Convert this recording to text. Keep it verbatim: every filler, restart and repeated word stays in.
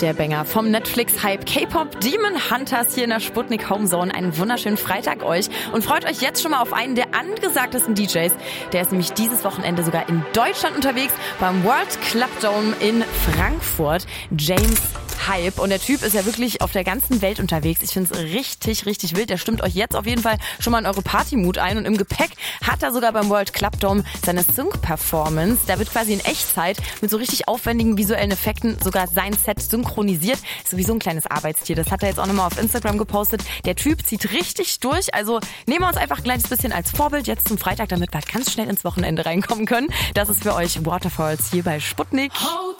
der Banger vom Netflix-Hype K-Pop Demon Hunters hier in der Sputnik Homezone. Einen wunderschönen Freitag euch und freut euch jetzt schon mal auf einen der angesagtesten D Js. Der ist nämlich dieses Wochenende sogar in Deutschland unterwegs beim World Club Dome in Frankfurt. James Hype. Und der Typ ist ja wirklich auf der ganzen Welt unterwegs. Ich finde es richtig, richtig wild. Der stimmt euch jetzt auf jeden Fall schon mal in eure Partymut ein. Und im Gepäck hat er sogar beim World Club Dome seine Sync-Performance. Da wird quasi in Echtzeit mit so richtig aufwendigen visuellen Effekten sogar sein Set synchronisiert. Ist sowieso ein kleines Arbeitstier. Das hat er jetzt auch nochmal auf Instagram gepostet. Der Typ zieht richtig durch. Also nehmen wir uns einfach ein kleines bisschen als Vorbild jetzt zum Freitag, damit wir ganz schnell ins Wochenende reinkommen können. Das ist für euch Waterfalls hier bei Sputnik.